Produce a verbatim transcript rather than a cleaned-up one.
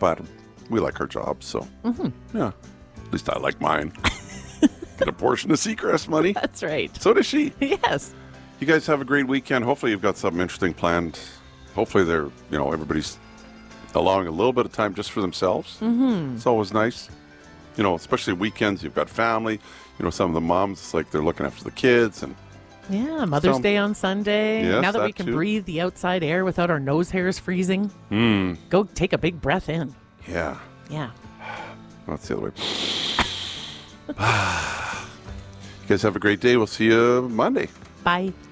but we like our jobs, so Mm-hmm. yeah. At least I like mine. Get a portion of Seacrest money. That's right. So does she. Yes. You guys have a great weekend. Hopefully you've got something interesting planned. Hopefully they're, you know, everybody's allowing a little bit of time just for themselves. Mm-hmm. It's always nice. You know, especially weekends, you've got family. You know, some of the moms, it's like they're looking after the kids. And Yeah, Mother's Some- Day on Sunday. Yes, now that, we that can too. breathe the outside air without our nose hairs freezing, mm, go take a big breath in. yeah. Yeah. That's the other way. You guys have a great day. We'll see you Monday. Bye.